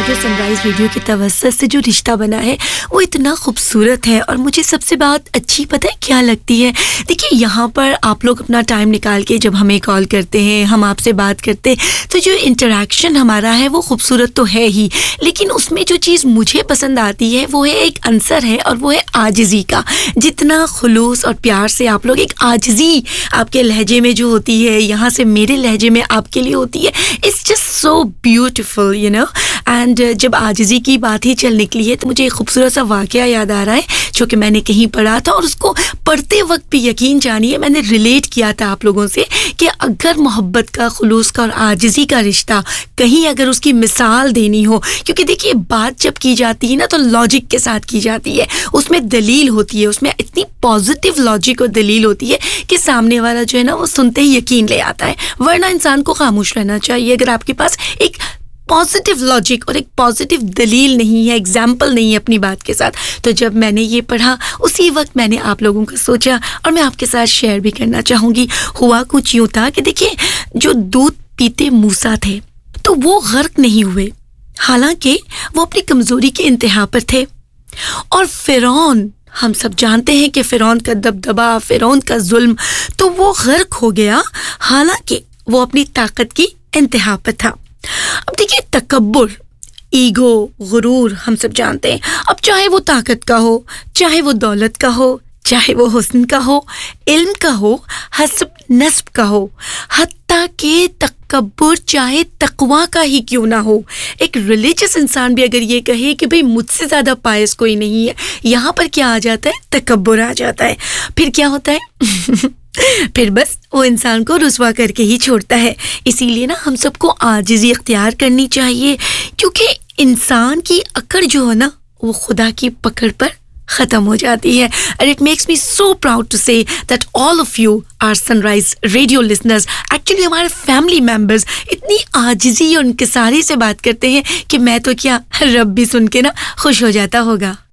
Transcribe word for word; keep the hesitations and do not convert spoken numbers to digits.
ساتھ جو سن rise radio کی توسط سے جو رشتہ بنا ہے وہ اتنا خوبصورت ہے. اور مجھے سب سے بات اچھی پتہ ہے کیا لگتی ہے؟ دیکھیے یہاں پر آپ لوگ اپنا ٹائم نکال کے جب ہمیں کال کرتے ہیں, ہم آپ سے بات کرتے ہیں, تو جو انٹریکشن ہمارا ہے وہ خوبصورت تو ہے ہی, لیکن اس میں جو چیز مجھے پسند آتی ہے وہ ہے ایک عنصر ہے, اور وہ ہے عاجزی کا. جتنا خلوص اور پیار سے آپ لوگ ایک عاجزی آپ کے لہجے میں جو ہوتی ہے, یہاں سے میرے لہجے میں آپ کے لیے ہوتی ہے, it's just so beautiful you know. And جب عاجزی کی بات ہی چل نکلی ہے تو مجھے ایک خوبصورت سا واقعہ یاد آ رہا ہے جو کہ میں نے کہیں پڑھا تھا, اور اس کو پڑھتے وقت بھی یقین جانیے میں نے ریلیٹ کیا تھا آپ لوگوں سے کہ اگر محبت کا, خلوص کا اور عاجزی کا رشتہ کہیں اگر اس کی مثال دینی ہو, کیونکہ دیکھیے بات جب کی جاتی ہے نا تو لاجک کے ساتھ کی جاتی ہے, اس میں دلیل ہوتی ہے, اس میں اتنی پازیٹیو لاجک اور دلیل ہوتی ہے کہ سامنے والا جو ہے نا وہ سنتے ہی یقین لے آتا ہے. ورنہ انسان کو خاموش رہنا چاہیے. اگر آپ کے پاس ایک پازیٹیو لاجک اور ایک پازیٹیو دلیل نہیں ہے, ایگزامپل نہیں ہے اپنی بات کے ساتھ. تو جب میں نے یہ پڑھا اسی وقت میں نے آپ لوگوں کا سوچا اور میں آپ کے ساتھ شیئر بھی کرنا چاہوں گی. ہوا کچھ یوں تھا کہ دیکھیں جو دودھ پیتے موسیٰ تھے تو وہ غرق نہیں ہوئے, حالانکہ وہ اپنی کمزوری کے انتہا پر تھے. اور فرعون, ہم سب جانتے ہیں کہ فرعون کا دبدبا, فرعون کا ظلم, تو وہ غرق ہو گیا حالانکہ وہ اپنی طاقت کی انتہا پر تھا. اب دیکھیے تکبر, ایگو, غرور ہم سب جانتے ہیں. اب چاہے وہ طاقت کا ہو, چاہے وہ دولت کا ہو, چاہے وہ حسن کا ہو, علم کا ہو, حسب نسب کا ہو, حتیٰ کہ تکبر چاہے تقویٰ کا ہی کیوں نہ ہو. ایک ریلیجس انسان بھی اگر یہ کہے کہ بھئی مجھ سے زیادہ پائس کوئی نہیں ہے, یہاں پر کیا آ جاتا ہے؟ تکبر آ جاتا ہے. پھر کیا ہوتا ہے؟ پھر بس وہ انسان کو رسوا کر کے ہی چھوڑتا ہے. اسی لیے نا ہم سب کو عاجزی اختیار کرنی چاہیے, کیونکہ انسان کی اکڑ جو ہے نا وہ خدا کی پکڑ پر ختم ہو جاتی ہے. and it makes me so proud to say that all of you are Sunrise Radio listeners. actually ہمارے فیملی ممبرز اتنی عاجزی اور انکساری سے بات کرتے ہیں کہ میں تو کیا, رب بھی سن کے نا خوش ہو جاتا ہوگا.